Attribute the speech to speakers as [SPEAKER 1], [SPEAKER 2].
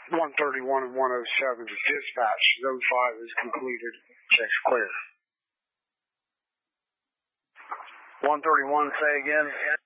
[SPEAKER 1] 131 and 107 is dispatch. Zone 5 is completed. Check's clear.
[SPEAKER 2] 131, say again.